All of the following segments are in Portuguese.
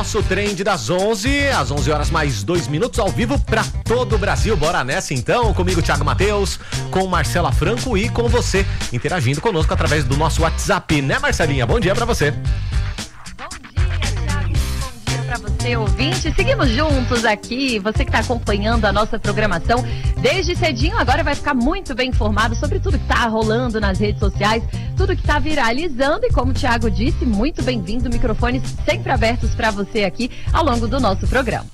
nosso Trend das 11, às 11 horas mais 2 minutos, ao vivo para todo o Brasil. Bora nessa então, comigo Thiago Matheus, com Marcela Franco e com você, interagindo conosco através do nosso WhatsApp, né Marcelinha? Bom dia para você. Para você, ouvinte, seguimos juntos aqui, você que está acompanhando a nossa programação desde cedinho, agora vai ficar muito bem informado sobre tudo que está rolando nas redes sociais, tudo que está viralizando e, como o Thiago disse, muito bem-vindo, microfones sempre abertos para você aqui ao longo do nosso programa.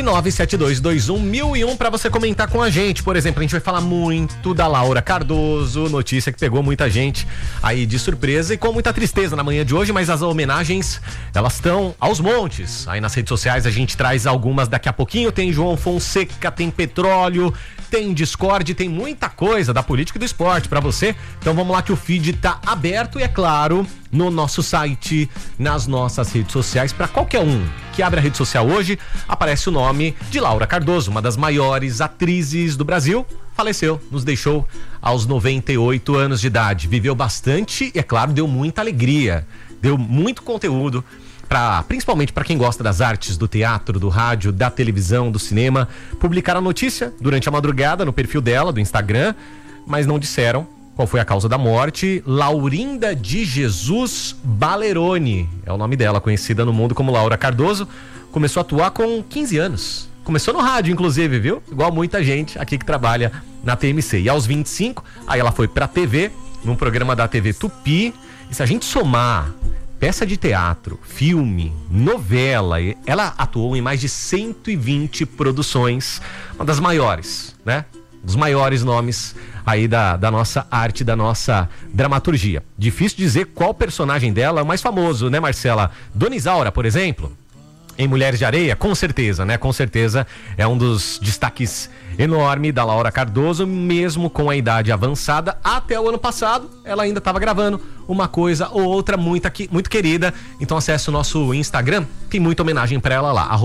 11-97221-1001 para você comentar com a gente. Por exemplo, a gente vai falar muito da Laura Cardoso, notícia que pegou muita gente aí de surpresa e com muita tristeza na manhã de hoje, mas as homenagens, elas estão aos montes. Aí nas redes sociais a gente traz algumas daqui a pouquinho, tem João Fonseca, tem petróleo, tem Discord, tem muita coisa da política e do esporte pra você. Então vamos lá que o feed tá aberto e é claro, no nosso site, nas nossas redes sociais, pra qualquer um que abre a rede social hoje, aparece o nome de Laura Cardoso, uma das maiores atrizes do Brasil. Faleceu, nos deixou aos 98 anos de idade. Viveu bastante e, é claro, deu muita alegria, deu muito conteúdo, principalmente para quem gosta das artes, do teatro, do rádio, da televisão, do cinema. Publicaram a notícia durante a madrugada no perfil dela, do Instagram, mas não disseram qual foi a causa da morte. Laurinda de Jesus Baleroni é o nome dela, conhecida no mundo como Laura Cardoso. Começou a atuar com 15 anos. Começou no rádio, inclusive, viu? Igual muita gente aqui que trabalha na TMC. E aos 25, aí ela foi pra TV, num programa da TV Tupi. E se a gente somar peça de teatro, filme, novela, ela atuou em mais de 120 produções, uma das maiores, né? Dos maiores nomes aí da nossa arte, da nossa dramaturgia. Difícil dizer qual personagem dela é o mais famoso, né, Marcela? Dona Isaura, por exemplo, em Mulheres de Areia, com certeza, né? Com certeza é um dos destaques enorme da Laura Cardoso, mesmo com a idade avançada. Até o ano passado, ela ainda estava gravando uma coisa ou outra muito querida. Então acesse o nosso Instagram, tem muita homenagem para ela lá,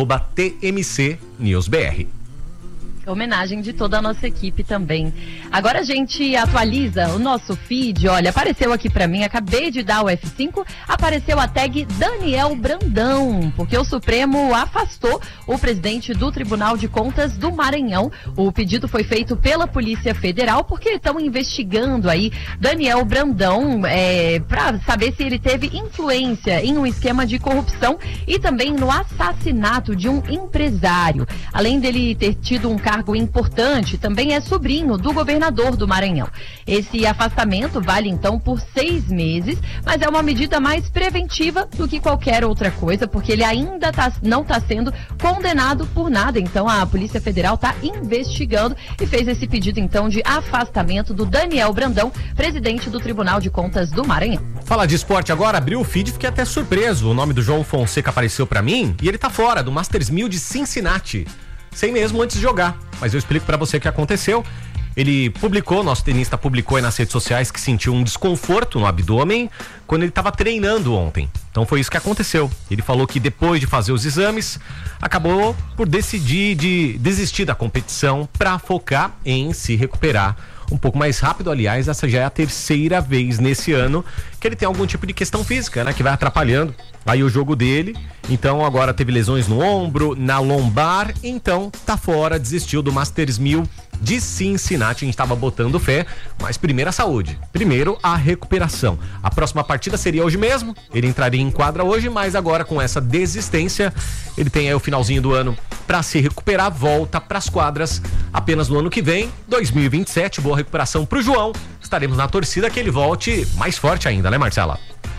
@TMCNewsBR. Homenagem de toda a nossa equipe também. Agora a gente atualiza o nosso feed. Olha, apareceu aqui pra mim, acabei de dar o F5, apareceu a tag Daniel Brandão, porque o Supremo afastou o presidente do Tribunal de Contas do Maranhão. O pedido foi feito pela Polícia Federal, porque estão investigando aí Daniel Brandão pra saber se ele teve influência em um esquema de corrupção e também no assassinato de um empresário. Além dele ter tido um cargo importante, também é sobrinho do governador do Maranhão. Esse afastamento vale então por 6 meses, mas é uma medida mais preventiva do que qualquer outra coisa, porque ele ainda não está sendo condenado por nada. Então a Polícia Federal está investigando e fez esse pedido então de afastamento do Daniel Brandão, presidente do Tribunal de Contas do Maranhão. Falar de esporte agora, abriu o feed, fiquei até surpreso. O nome do João Fonseca apareceu pra mim e ele tá fora do Masters 1000 de Cincinnati, sem mesmo antes de jogar, mas eu explico pra você o que aconteceu. Ele publicou, nosso tenista publicou aí nas redes sociais que sentiu um desconforto no abdômen quando ele estava treinando ontem. Então foi isso que aconteceu. Ele falou que depois de fazer os exames, acabou por decidir de desistir da competição para focar em se recuperar um pouco mais rápido. Aliás, essa já é a 3ª vez nesse ano que ele tem algum tipo de questão física, né, que vai atrapalhando aí o jogo dele. Então agora teve lesões no ombro, na lombar, então tá fora, desistiu do Masters 1000 de Cincinnati. A gente tava botando fé, mas primeiro a saúde, primeiro a recuperação. A próxima partida seria hoje mesmo, ele entraria em quadra hoje, mas agora com essa desistência, ele tem aí o finalzinho do ano para se recuperar, volta pras quadras apenas no ano que vem, 2027. Boa recuperação pro João, estaremos na torcida que ele volte mais forte ainda, né, Marcela?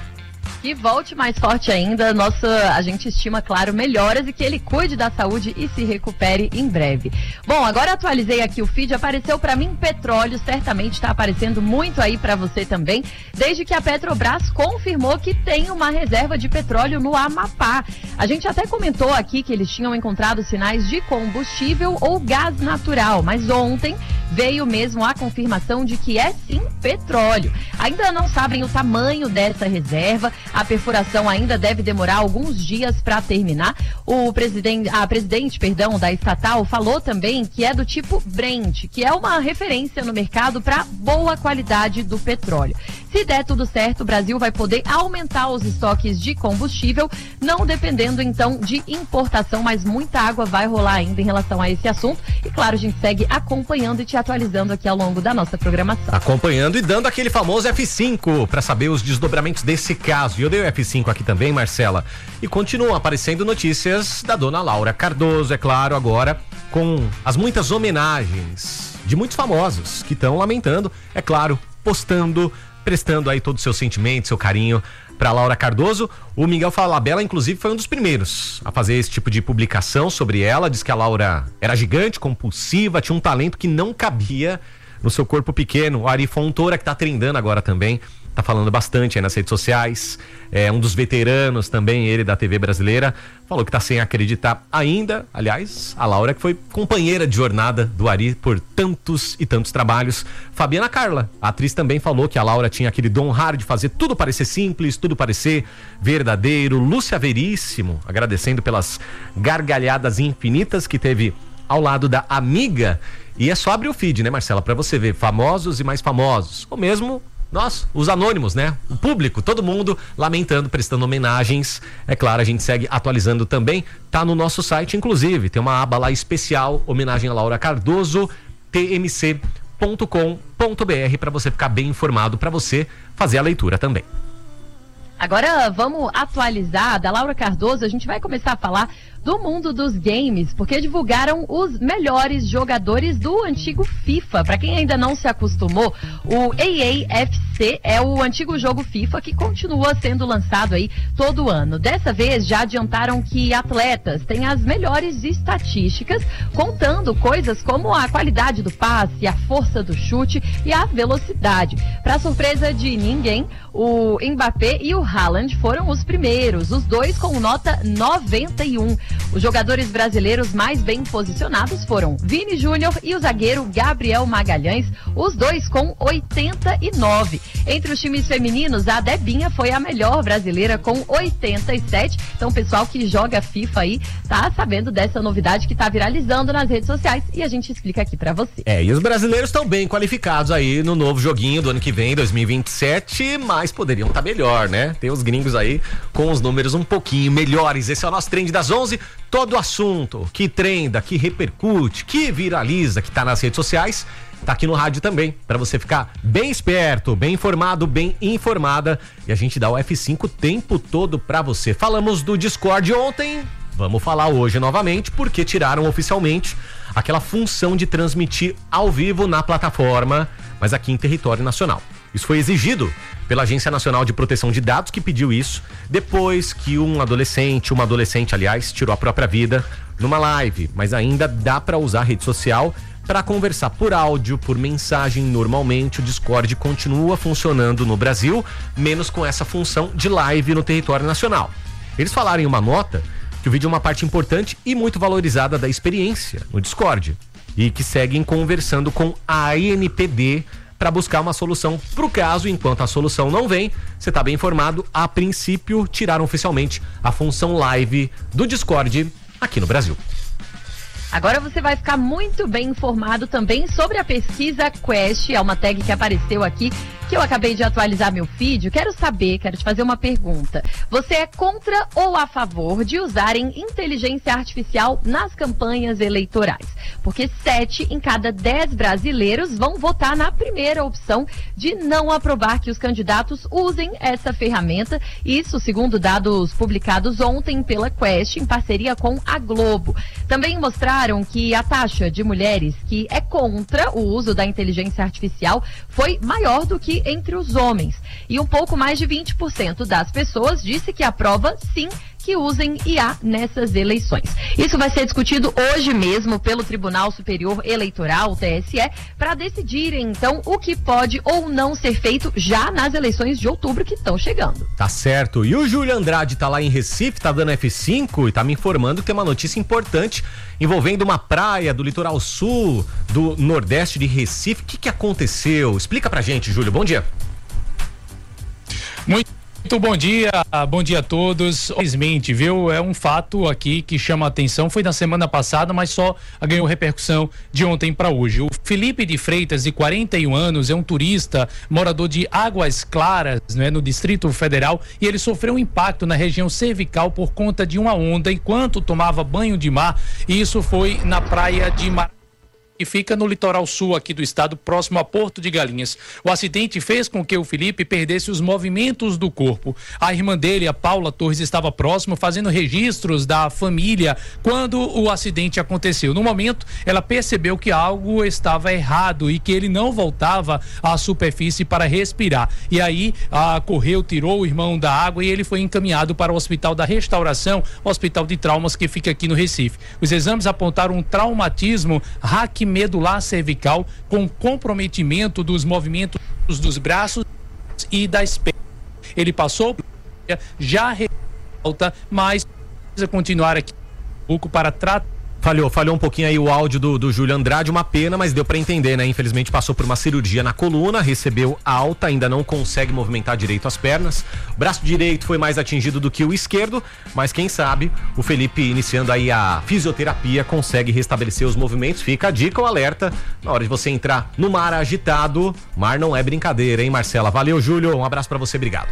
Que volte mais forte ainda, a gente estima, claro, melhoras e que ele cuide da saúde e se recupere em breve. Bom, agora atualizei aqui o feed, apareceu pra mim petróleo, certamente tá aparecendo muito aí pra você também, desde que a Petrobras confirmou que tem uma reserva de petróleo no Amapá. A gente até comentou aqui que eles tinham encontrado sinais de combustível ou gás natural, mas ontem veio mesmo a confirmação de que é sim petróleo. Ainda não sabem o tamanho dessa reserva, a perfuração ainda deve demorar alguns dias para terminar. A presidente da estatal falou também que é do tipo Brent, que é uma referência no mercado para boa qualidade do petróleo. Se der tudo certo, o Brasil vai poder aumentar os estoques de combustível, não dependendo então de importação, mas muita água vai rolar ainda em relação a esse assunto. E claro, a gente segue acompanhando e te atualizando aqui ao longo da nossa programação. Acompanhando e dando aquele famoso F5 para saber os desdobramentos desse caso. E eu dei o F5 aqui também, Marcela. E continuam aparecendo notícias da dona Laura Cardoso, é claro, agora com as muitas homenagens de muitos famosos que estão lamentando, é claro, postando, prestando aí todo o seu sentimento, seu carinho para Laura Cardoso. O Miguel Falabella, inclusive, foi um dos primeiros a fazer esse tipo de publicação sobre ela. Diz que a Laura era gigante, compulsiva, tinha um talento que não cabia no seu corpo pequeno. O Ari Fontoura, que tá trendando agora também, tá falando bastante aí nas redes sociais. É um dos veteranos também, ele da TV brasileira, falou que tá sem acreditar ainda. Aliás, a Laura, que foi companheira de jornada do Ari por tantos e tantos trabalhos. Fabiana Carla, a atriz, também falou que a Laura tinha aquele dom raro de fazer tudo parecer simples, tudo parecer verdadeiro. Lúcia Veríssimo, agradecendo pelas gargalhadas infinitas que teve ao lado da amiga. E é só abrir o feed, né, Marcela, pra você ver famosos e mais famosos, ou mesmo nós, os anônimos, né? O público, todo mundo lamentando, prestando homenagens. É claro, a gente segue atualizando também. Tá no nosso site, inclusive. Tem uma aba lá especial, homenagem a Laura Cardoso, tmc.com.br, para você ficar bem informado, para você fazer a leitura também. Agora vamos atualizar da Laura Cardoso. A gente vai começar a falar do mundo dos games, porque divulgaram os melhores jogadores do antigo FIFA. Para quem ainda não se acostumou, o EAFC é o antigo jogo FIFA que continua sendo lançado aí todo ano. Dessa vez já adiantaram que atletas têm as melhores estatísticas, contando coisas como a qualidade do passe, a força do chute e a velocidade. Para surpresa de ninguém, o Mbappé e o Haaland foram os primeiros, os dois com nota 91. Os jogadores brasileiros mais bem posicionados foram Vini Júnior e o zagueiro Gabriel Magalhães, os dois com 89. Entre os times femininos, a Debinha foi a melhor brasileira com 87. Então, o pessoal que joga FIFA aí tá sabendo dessa novidade que tá viralizando nas redes sociais e a gente explica aqui pra você. E os brasileiros estão bem qualificados aí no novo joguinho do ano que vem, 2027, mas poderiam estar melhor, né? Tem os gringos aí com os números um pouquinho melhores. Esse é o nosso Trend das 11. Todo assunto que trenda, que repercute, que viraliza, que tá nas redes sociais, tá aqui no rádio também, para você ficar bem esperto, bem informado, bem informada, e a gente dá o F5 o tempo todo para você. Falamos do Discord ontem, vamos falar hoje novamente, porque tiraram oficialmente aquela função de transmitir ao vivo na plataforma, mas aqui em território nacional. Isso foi exigido pela Agência Nacional de Proteção de Dados, que pediu isso depois que uma adolescente, aliás, tirou a própria vida numa live, mas ainda dá para usar a rede social para conversar por áudio, por mensagem. Normalmente o Discord continua funcionando no Brasil, menos com essa função de live no território nacional. Eles falaram em uma nota que o vídeo é uma parte importante e muito valorizada da experiência no Discord, e que seguem conversando com a ANPD para buscar uma solução pro caso. Enquanto a solução não vem, você tá bem informado, a princípio tiraram oficialmente a função live do Discord aqui no Brasil. Agora você vai ficar muito bem informado também sobre a pesquisa Quest, é uma tag que apareceu aqui, que eu acabei de atualizar meu feed. Quero te fazer uma pergunta. Você é contra ou a favor de usarem inteligência artificial nas campanhas eleitorais? Porque 7 em cada 10 brasileiros vão votar na primeira opção de não aprovar que os candidatos usem essa ferramenta. Isso segundo dados publicados ontem pela Quest, em parceria com a Globo. Também mostraram que a taxa de mulheres que é contra o uso da inteligência artificial foi maior do que entre os homens. E um pouco mais de 20% das pessoas disse que aprova sim que usem IA nessas eleições. Isso vai ser discutido hoje mesmo pelo Tribunal Superior Eleitoral, o TSE, para decidirem então o que pode ou não ser feito já nas eleições de outubro que estão chegando. Tá certo. E o Júlio Andrade tá lá em Recife, tá dando F5 e tá me informando que tem uma notícia importante envolvendo uma praia do litoral sul do Nordeste de Recife. O que aconteceu? Explica pra gente, Júlio. Bom dia. Muito bom dia a todos. Infelizmente, viu? É um fato aqui que chama a atenção. Foi na semana passada, mas só ganhou repercussão de ontem para hoje. O Felipe de Freitas, de 41 anos, é um turista, morador de Águas Claras, né, no Distrito Federal, e ele sofreu um impacto na região cervical por conta de uma onda enquanto tomava banho de mar, e isso foi na praia de Mar... que fica no litoral sul aqui do estado, próximo a Porto de Galinhas. O acidente fez com que o Felipe perdesse os movimentos do corpo. A irmã dele, a Paula Torres, estava próximo, fazendo registros da família quando o acidente aconteceu. No momento, ela percebeu que algo estava errado e que ele não voltava à superfície para respirar. E aí, correu, tirou o irmão da água e ele foi encaminhado para o Hospital da Restauração, hospital de traumas que fica aqui no Recife. Os exames apontaram um traumatismo medular cervical com comprometimento dos movimentos dos braços e das pernas. Ele passou já volta, mas precisa continuar aqui um pouco para tratar. Falhou um pouquinho aí o áudio do Júlio Andrade, uma pena, mas deu pra entender, né? Infelizmente passou por uma cirurgia na coluna, recebeu alta, ainda não consegue movimentar direito as pernas. O braço direito foi mais atingido do que o esquerdo, mas quem sabe o Felipe, iniciando aí a fisioterapia, consegue restabelecer os movimentos. Fica a dica, o alerta, na hora de você entrar no mar agitado. Mar não é brincadeira, hein, Marcela? Valeu, Júlio, um abraço pra você, obrigado.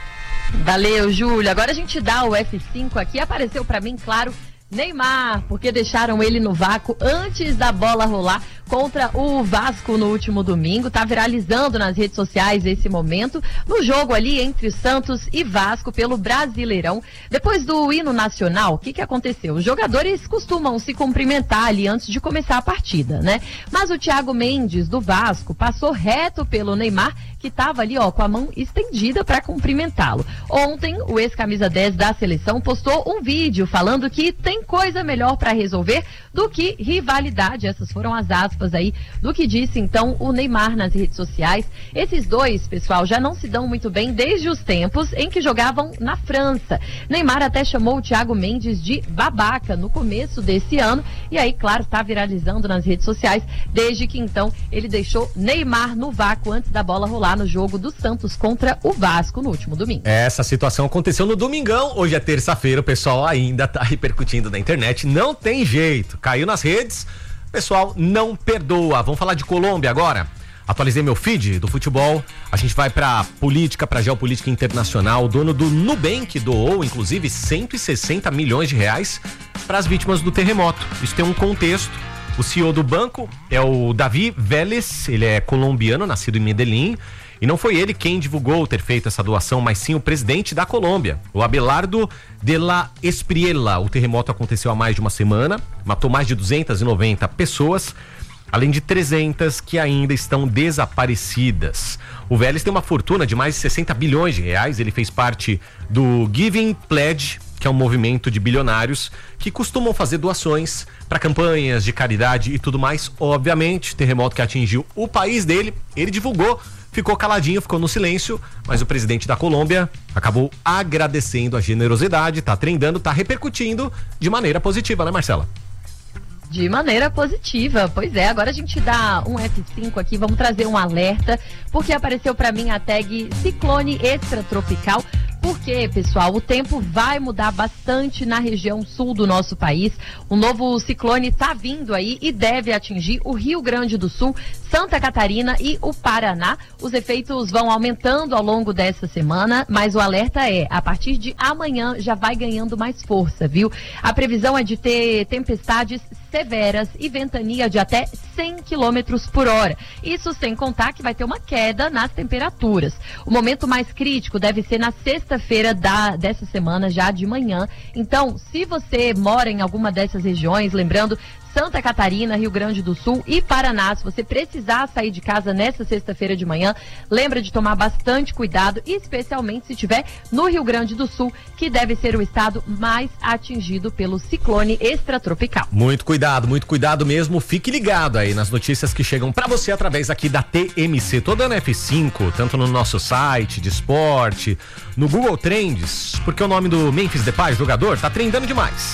Valeu, Júlio. Agora a gente dá o F5 aqui, apareceu pra mim, claro, Neymar, porque deixaram ele no vácuo antes da bola rolar contra o Vasco no último domingo. Tá viralizando nas redes sociais esse momento, no jogo ali entre Santos e Vasco pelo Brasileirão. Depois do hino nacional, o que aconteceu? Os jogadores costumam se cumprimentar ali antes de começar a partida, né? Mas o Thiago Mendes, do Vasco, passou reto pelo Neymar, que estava ali, ó, com a mão estendida para cumprimentá-lo. Ontem, o ex-camisa 10 da seleção postou um vídeo falando que tem coisa melhor para resolver do que rivalidade. Essas foram as aspas aí do que disse então o Neymar nas redes sociais. Esses dois, pessoal, já não se dão muito bem desde os tempos em que jogavam na França. Neymar até chamou o Thiago Mendes de babaca no começo desse ano, e aí, claro, tá viralizando nas redes sociais desde que então ele deixou Neymar no vácuo antes da bola rolar no jogo do Santos contra o Vasco no último domingo. Essa situação aconteceu no domingão, hoje é terça-feira, o pessoal ainda tá repercutindo na internet, não tem jeito, caiu nas redes, o pessoal não perdoa. Vamos falar de Colômbia agora? Atualizei meu feed do futebol, a gente vai pra política, pra geopolítica internacional. O dono do Nubank doou, inclusive, 160 milhões de reais para as vítimas do terremoto. Isso tem um contexto. O CEO do banco é o David Vélez, ele é colombiano, nascido em Medellín, e não foi ele quem divulgou ter feito essa doação, mas sim o presidente da Colômbia, o Abelardo de la Espriella. O terremoto aconteceu há mais de uma semana, matou mais de 290 pessoas, além de 300 que ainda estão desaparecidas. O Vélez tem uma fortuna de mais de 60 bilhões de reais, ele fez parte do Giving Pledge, que é um movimento de bilionários que costumam fazer doações para campanhas de caridade e tudo mais. Obviamente, terremoto que atingiu o país dele, ele divulgou, ficou caladinho, ficou no silêncio, mas o presidente da Colômbia acabou agradecendo a generosidade, tá trendando, tá repercutindo de maneira positiva, né, Marcela? De maneira positiva, pois é. Agora a gente dá um F5 aqui, vamos trazer um alerta, porque apareceu para mim a tag ciclone extratropical. Porque, pessoal, o tempo vai mudar bastante na região sul do nosso país. O novo ciclone está vindo aí e deve atingir o Rio Grande do Sul, Santa Catarina e o Paraná. Os efeitos vão aumentando ao longo dessa semana, mas o alerta é, a partir de amanhã já vai ganhando mais força, viu? A previsão é de ter tempestades severas e ventania de até 100 km por hora. Isso sem contar que vai ter uma queda nas temperaturas. O momento mais crítico deve ser na sexta-feira dessa semana, já de manhã. Então, se você mora em alguma dessas regiões, lembrando, Santa Catarina, Rio Grande do Sul e Paraná, se você precisar sair de casa nessa sexta-feira de manhã, lembra de tomar bastante cuidado, especialmente se estiver no Rio Grande do Sul, que deve ser o estado mais atingido pelo ciclone extratropical. Muito cuidado mesmo. Fique ligado aí nas notícias que chegam pra você através aqui da TMC. Tô dando F5, tanto no nosso site de esporte, no Google Trends, porque o nome do Memphis Depay, jogador, tá trendando demais.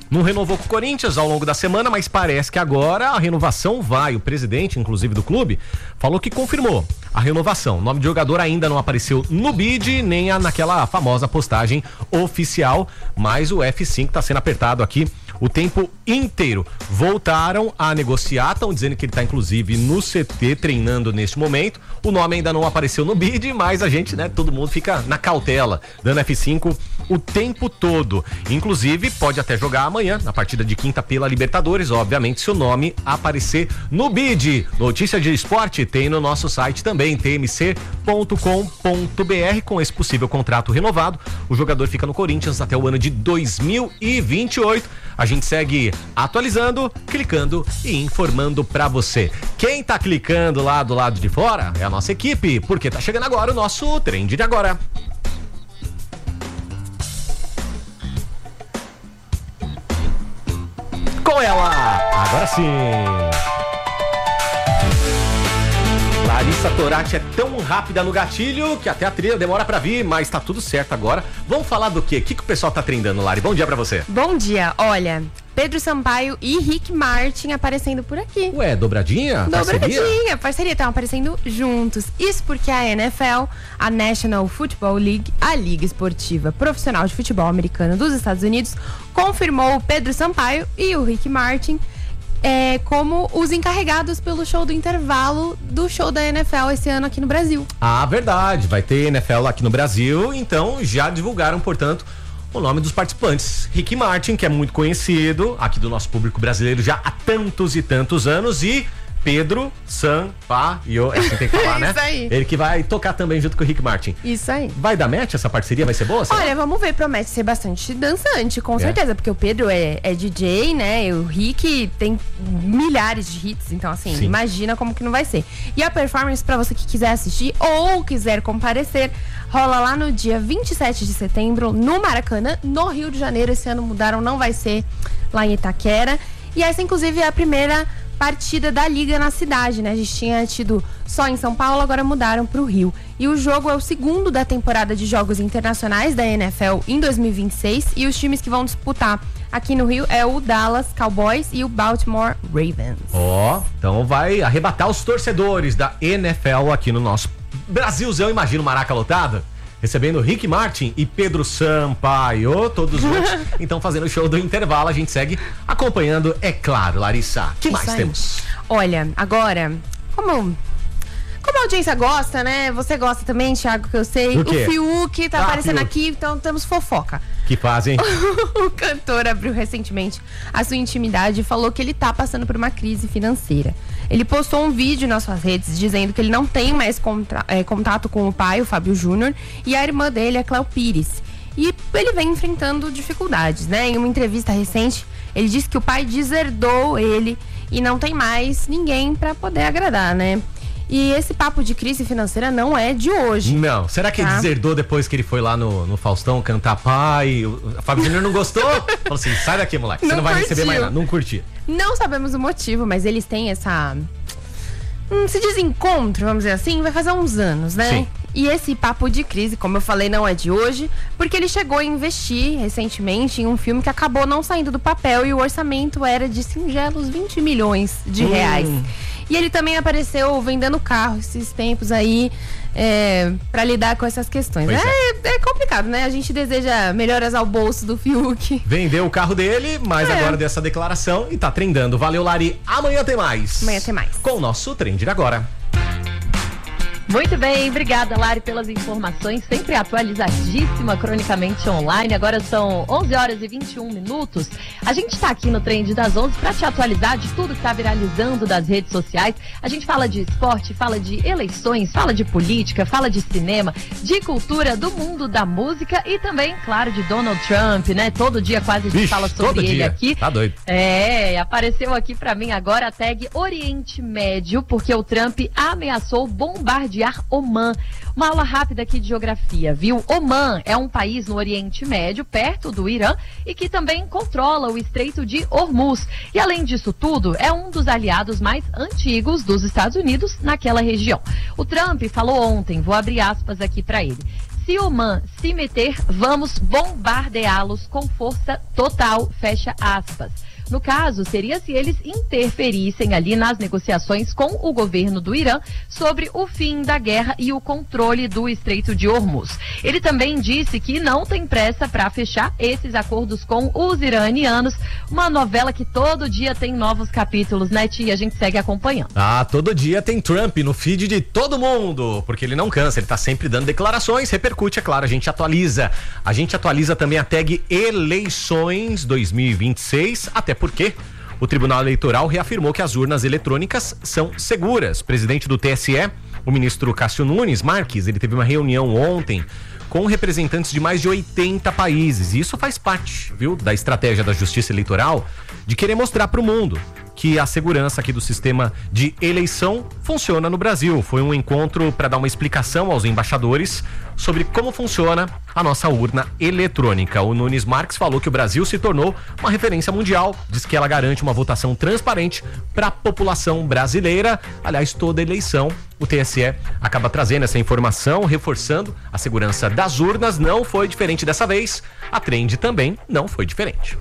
não renovou com o Corinthians ao longo da semana, mas parece que agora a renovação vai. O presidente, inclusive, do clube, falou que confirmou a renovação. O nome de jogador ainda não apareceu no bid, nem naquela famosa postagem oficial, mas o F5 está sendo apertado aqui o tempo inteiro. Voltaram a negociar, estão dizendo que ele está inclusive no CT treinando neste momento. O nome ainda não apareceu no bid, mas a gente, né, todo mundo fica na cautela, dando F5 o tempo todo. Inclusive, pode até jogar amanhã, na partida de quinta pela Libertadores, obviamente, se o nome aparecer no bid. Notícia de esporte tem no nosso site também, tmc.com.br. Com esse possível contrato renovado, o jogador fica no Corinthians até o ano de 2028. A gente segue atualizando, clicando e informando pra você. Quem tá clicando lá do lado de fora é a nossa equipe, porque tá chegando agora o nosso Trend de Agora. Com ela, agora sim. Larissa Torati é tão rápida no gatilho que até a trilha demora pra vir, mas tá tudo certo agora. Vamos falar do quê? O que o pessoal tá trendando, Lari? Bom dia pra você. Bom dia. Olha, Pedro Sampaio e Rick Martin aparecendo por aqui. Ué, dobradinha? Dobradinha, parceria, estão aparecendo juntos. Isso porque a NFL, a National Football League, a Liga Esportiva Profissional de Futebol Americano dos Estados Unidos, confirmou o Pedro Sampaio e o Rick Martin como os encarregados pelo show do intervalo do show da NFL esse ano aqui no Brasil. Ah, verdade. Vai ter NFL aqui no Brasil, então já divulgaram, portanto, o nome dos participantes. Rick Martin, que é muito conhecido aqui do nosso público brasileiro já há tantos e tantos anos, e Pedro Sampaio, assim tem que falar, né? Isso aí. Ele que vai tocar também junto com o Rick Martin. Isso aí. Vai dar match essa parceria? Vai ser boa? Olha, vamos ver, promete ser bastante dançante, com certeza, porque o Pedro é DJ, né? E o Rick tem milhares de hits, então assim, Sim. Imagina como que não vai ser. E a performance, pra você que quiser assistir ou quiser comparecer, rola lá no dia 27 de setembro, no Maracanã, no Rio de Janeiro. Esse ano mudaram, não vai ser lá em Itaquera. E essa, inclusive, é a primeira partida da Liga na cidade, né? A gente tinha tido só em São Paulo, agora mudaram para o Rio. E o jogo é o segundo da temporada de jogos internacionais da NFL em 2026. E os times que vão disputar aqui no Rio é o Dallas Cowboys e o Baltimore Ravens. Então vai arrebatar os torcedores da NFL aqui no nosso Brasilzão, imagina o Maraca lotado. Recebendo Rick Martin e Pedro Sampaio, todos juntos. Então, fazendo o show do intervalo, a gente segue acompanhando, é claro, Larissa. Que mais temos? Olha, agora, como a audiência gosta, né? Você gosta também, Thiago, que eu sei. O Fiuk tá aparecendo Fiuk aqui, então temos fofoca. Que fazem? O cantor abriu recentemente a sua intimidade e falou que ele tá passando por uma crise financeira. Ele postou um vídeo nas suas redes dizendo que ele não tem mais contato com o pai, o Fábio Júnior, e a irmã dele, a Cléo Pires. E ele vem enfrentando dificuldades, né? Em uma entrevista recente, ele disse que o pai deserdou ele e não tem mais ninguém pra poder agradar, né? E esse papo de crise financeira não é de hoje. Não. Será que ele deserdou depois que ele foi lá no Faustão cantar pai? O Fábio Júnior não gostou? Falou assim, sai daqui, moleque. Você não vai receber mais nada. Não curti. Não sabemos o motivo, mas eles têm essa... se desencontro, vamos dizer assim, vai fazer uns anos, né? Sim. E esse papo de crise, como eu falei, não é de hoje, porque ele chegou a investir recentemente em um filme que acabou não saindo do papel e o orçamento era de singelos 20 milhões de reais. E ele também apareceu vendendo carro esses tempos aí, pra lidar com essas questões. É complicado, né? A gente deseja melhoras ao bolso do Fiuk. Vendeu o carro dele, mas agora dessa declaração e tá trendando. Valeu, Lari. Amanhã tem mais. Amanhã tem mais. Com o nosso Trend de Agora. Muito bem, obrigada, Lari, pelas informações, sempre atualizadíssima, cronicamente online. Agora são 11 horas e 21 minutos. A gente está aqui no Trend das 11 para te atualizar de tudo que está viralizando das redes sociais. A gente fala de esporte, fala de eleições, fala de política, fala de cinema, de cultura, do mundo da música e também, claro, de Donald Trump, né? Todo dia quase a gente fala sobre ele aqui. Tá doido. Apareceu aqui para mim agora a tag Oriente Médio, porque o Trump ameaçou bombardear Omã. Uma aula rápida aqui de geografia, viu? Omã é um país no Oriente Médio, perto do Irã, e que também controla o Estreito de Hormuz. E além disso tudo, é um dos aliados mais antigos dos Estados Unidos naquela região. O Trump falou ontem, vou abrir aspas aqui para ele: Se o MAN se meter, vamos bombardeá-los com força total, fecha aspas. No caso, seria se eles interferissem ali nas negociações com o governo do Irã sobre o fim da guerra e o controle do Estreito de Hormuz. Ele também disse que não tem pressa para fechar esses acordos com os iranianos. Uma novela que todo dia tem novos capítulos, né, Tia? A gente segue acompanhando. Ah, todo dia tem Trump no feed de todo mundo, porque ele não cansa, ele tá sempre dando declarações, repercute, é claro, a gente atualiza. A gente atualiza também a tag Eleições 2026, até porque o Tribunal Eleitoral reafirmou que as urnas eletrônicas são seguras. Presidente do TSE, o ministro Cássio Nunes Marques, ele teve uma reunião ontem com representantes de mais de 80 países. E isso faz parte, viu, da estratégia da Justiça Eleitoral de querer mostrar para o mundo que a segurança aqui do sistema de eleição funciona no Brasil. Foi um encontro para dar uma explicação aos embaixadores sobre como funciona a nossa urna eletrônica. O Nunes Marques falou que o Brasil se tornou uma referência mundial, diz que ela garante uma votação transparente para a população brasileira. Aliás, toda eleição, o TSE acaba trazendo essa informação, reforçando a segurança das urnas. Não foi diferente dessa vez, a Trend também não foi diferente.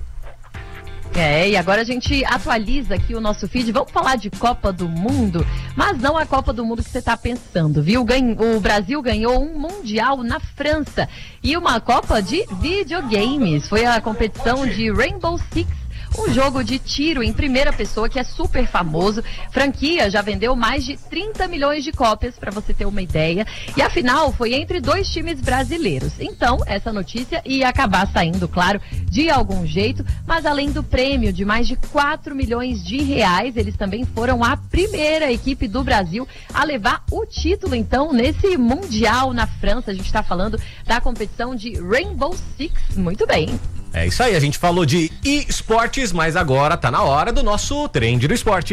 E agora a gente atualiza aqui o nosso feed. Vamos falar de Copa do Mundo, mas não a Copa do Mundo que você está pensando, viu? O Brasil ganhou um Mundial na França e uma Copa de videogames. Foi a competição de Rainbow Six, um jogo de tiro em primeira pessoa que é super famoso. Franquia já vendeu mais de 30 milhões de cópias, para você ter uma ideia. E a final foi entre 2 times brasileiros. Então, essa notícia ia acabar saindo, claro, de algum jeito. Mas além do prêmio de mais de 4 milhões de reais, eles também foram a primeira equipe do Brasil a levar o título, então, nesse Mundial na França. A gente está falando da competição de Rainbow Six. Muito bem. É isso aí, a gente falou de esportes, mas agora tá na hora do nosso Trend do Esporte.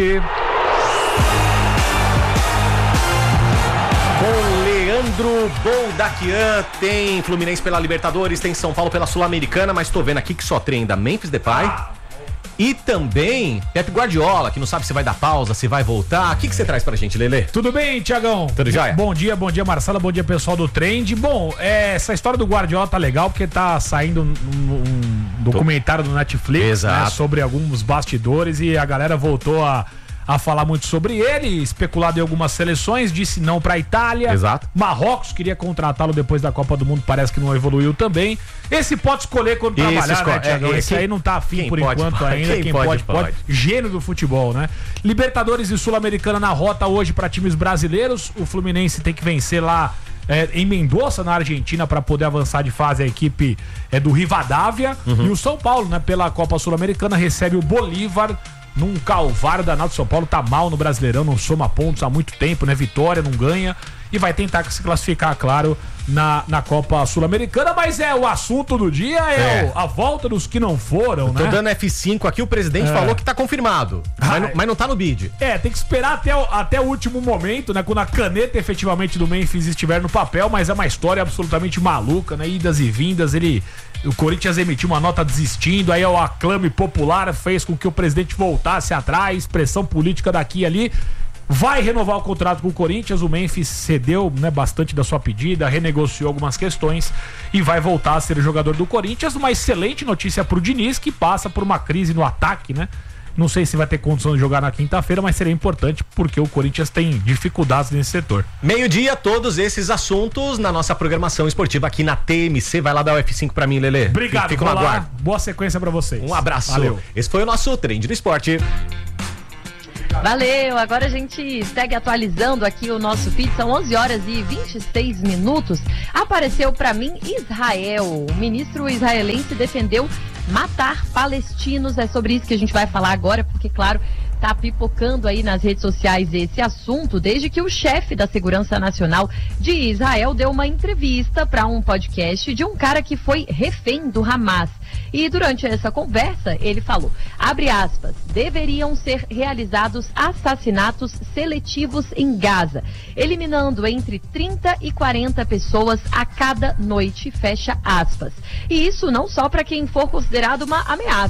Com Leandro Boldaquian, tem Fluminense pela Libertadores, tem São Paulo pela Sul-Americana, mas tô vendo aqui que só trem da Memphis Depay. E também Pep Guardiola, que não sabe se vai dar pausa, se vai voltar. O que você traz pra gente, Lelê? Tudo bem, Tiagão? Tudo jóia? Bom dia, Marcela, bom dia, pessoal do Trend. Bom, essa história do Guardiola tá legal, porque tá saindo um documentário do Netflix, né, sobre alguns bastidores, e a galera voltou a falar muito sobre ele, especulado em algumas seleções, disse não pra Itália. Exato. Marrocos queria contratá-lo depois da Copa do Mundo, parece que não evoluiu também. Esse pode escolher quando trabalhar, né, Tiagão? Esse aí não tá afim por enquanto ainda. Quem pode. Gênio do futebol, né? Libertadores e Sul-Americana na rota hoje para times brasileiros. O Fluminense tem que vencer lá em Mendoza, na Argentina, para poder avançar de fase. A equipe do Rivadavia. E o São Paulo, né, pela Copa Sul-Americana, recebe o Bolívar num calvário danado. São Paulo tá mal no Brasileirão, não soma pontos há muito tempo, né? Vitória, não ganha, e vai tentar se classificar, claro, na Copa Sul-Americana. Mas o assunto do dia a volta dos que não foram, né? Tô dando F5 aqui, o presidente falou que tá confirmado, mas não tá no bid. Tem que esperar até o último momento, né? Quando a caneta efetivamente do Memphis estiver no papel, mas é uma história absolutamente maluca, né? Idas e vindas, o Corinthians emitiu uma nota desistindo, aí o aclame popular fez com que o presidente voltasse atrás, pressão política daqui e ali. Vai renovar o contrato com o Corinthians, o Memphis cedeu, né, bastante da sua pedida, renegociou algumas questões e vai voltar a ser jogador do Corinthians. Uma excelente notícia pro Diniz, que passa por uma crise no ataque, né? Não sei se vai ter condição de jogar na quinta-feira, mas seria importante porque o Corinthians tem dificuldades nesse setor. Meio-dia, todos esses assuntos na nossa programação esportiva aqui na TMC. Vai lá dar o F5 pra mim, Lelê. Obrigado, fico no aguardo. Boa sequência pra vocês. Um abraço. Valeu. Esse foi o nosso Trend do Esporte. Valeu, agora a gente segue atualizando aqui o nosso feed, são 11 horas e 26 minutos. Apareceu pra mim Israel, o ministro israelense defendeu matar palestinos. É sobre isso que a gente vai falar agora, porque, claro, tá pipocando aí nas redes sociais esse assunto, desde que o chefe da Segurança Nacional de Israel deu uma entrevista para um podcast de um cara que foi refém do Hamas. E durante essa conversa, ele falou, abre aspas, deveriam ser realizados assassinatos seletivos em Gaza, eliminando entre 30 e 40 pessoas a cada noite, fecha aspas. E isso não só para quem for considerado uma ameaça.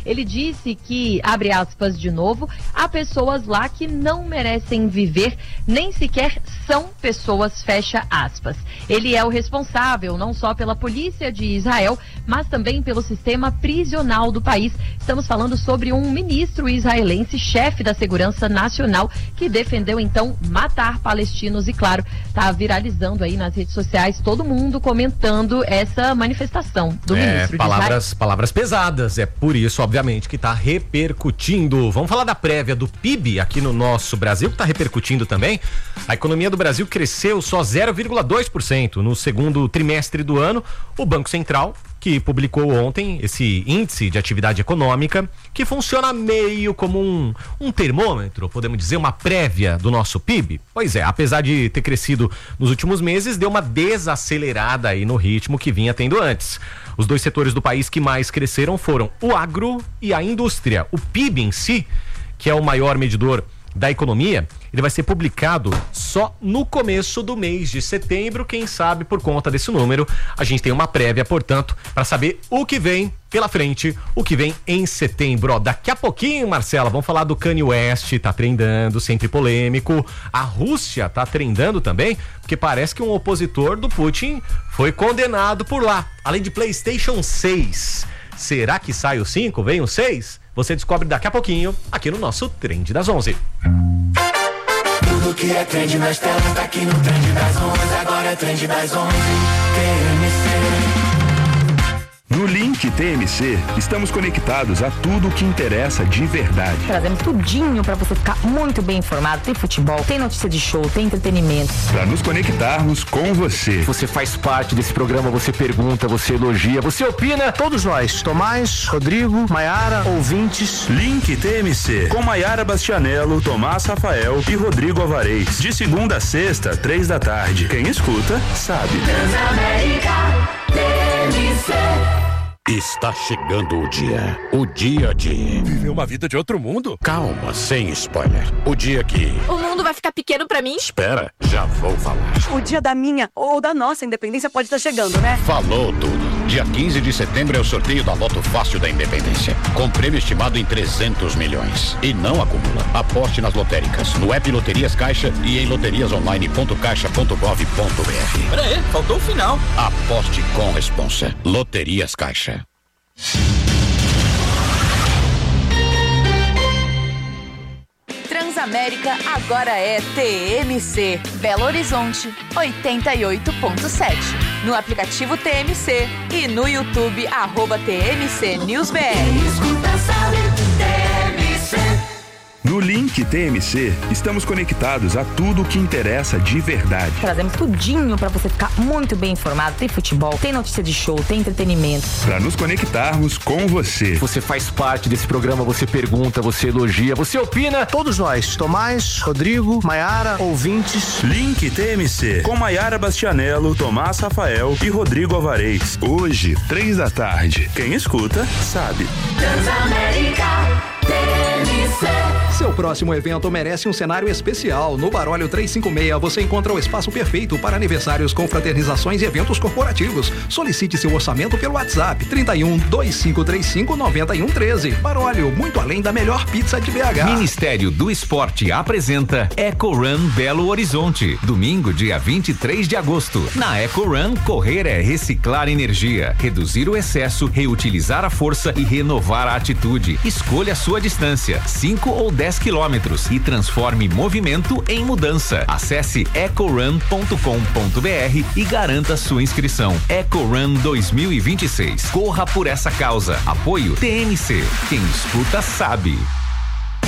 Ele disse que, abre aspas de novo, há pessoas lá que não merecem viver, nem sequer são pessoas, fecha aspas. Ele é o responsável não só pela polícia de Israel, mas também pelo sistema prisional do país. Estamos falando sobre um ministro israelense, chefe da Segurança Nacional, que defendeu então matar palestinos e, claro, está viralizando aí nas redes sociais, todo mundo comentando essa manifestação do ministro. Palavras pesadas, é por isso, obviamente, que está repercutindo. Vamos falar da prévia do PIB aqui no nosso Brasil, que está repercutindo também. A economia do Brasil cresceu só 0,2% no segundo trimestre do ano. O Banco Central, que publicou ontem esse índice de atividade econômica, que funciona meio como um termômetro, podemos dizer, uma prévia do nosso PIB. Pois é, apesar de ter crescido nos últimos meses, deu uma desacelerada aí no ritmo que vinha tendo antes. Os dois setores do país que mais cresceram foram o agro e a indústria. O PIB em si, que é o maior medidor da economia, ele vai ser publicado só no começo do mês de setembro. Quem sabe, por conta desse número, a gente tem uma prévia, portanto, para saber o que vem pela frente, o que vem em setembro. Ó, daqui a pouquinho, Marcela, vamos falar do Kanye West, tá trendando, sempre polêmico. A Rússia tá trendando também, porque parece que um opositor do Putin foi condenado por lá. Além de PlayStation 6. Será que sai o 5? Vem o 6? Você descobre daqui a pouquinho, aqui no nosso Trend das 11. Tudo que é trend nas telas, tá aqui no Trend das 11. Agora é Trend das 11. TMC. No Link TMC, estamos conectados a tudo o que interessa de verdade. Trazemos tudinho pra você ficar muito bem informado. Tem futebol, tem notícia de show, tem entretenimento. Pra nos conectarmos com você. Você faz parte desse programa, você pergunta, você elogia, você opina. Todos nós, Tomás, Rodrigo, Maiara, ouvintes. Link TMC, com Maiara Bastianello, Tomás Rafael e Rodrigo Alvarez. De segunda a sexta, 3 da tarde. Quem escuta, sabe. Transamérica TMC. Está chegando o dia de viver uma vida de outro mundo. Calma, sem spoiler. O dia que o mundo vai ficar pequeno pra mim? Espera, já vou falar. O dia da minha ou da nossa independência pode estar chegando, né? Falou tudo. Dia 15 de setembro é o sorteio da Loto Fácil da Independência, com prêmio estimado em 300 milhões. E não acumula. Aposte nas lotéricas, no app Loterias Caixa e em loteriasonline.caixa.gov.br. Peraí, faltou o final. Aposte com responsa. Loterias Caixa. Transamérica agora é TMC, Belo Horizonte 88.7. No aplicativo TMC e no YouTube @TMC News BR. Escuta, sabe, TMC. No Link TMC, estamos conectados a tudo o que interessa de verdade. Trazemos tudinho pra você ficar muito bem informado. Tem futebol, tem notícia de show, tem entretenimento. Pra nos conectarmos com você. Você faz parte desse programa, você pergunta, você elogia, você opina. Todos nós, Tomás, Rodrigo, Maiara, ouvintes. Link TMC, com Maiara Bastianello, Tomás Rafael e Rodrigo Alvarez. Hoje, 3 da tarde. Quem escuta, sabe. Transamérica TMC. Seu próximo evento merece um cenário especial. No Barólio 356 você encontra o espaço perfeito para aniversários, confraternizações e eventos corporativos. Solicite seu orçamento pelo WhatsApp 31 2535 9113. Barólio, muito além da melhor pizza de BH. Ministério do Esporte apresenta Eco Run Belo Horizonte, domingo, dia 23 de agosto. Na Eco Run, correr é reciclar energia, reduzir o excesso, reutilizar a força e renovar a atitude. Escolha a sua distância, 5 ou 10 quilômetros, e transforme movimento em mudança. Acesse ecorun.com.br e garanta sua inscrição. EcoRun 2026. Corra por essa causa. Apoio TMC. Quem escuta sabe.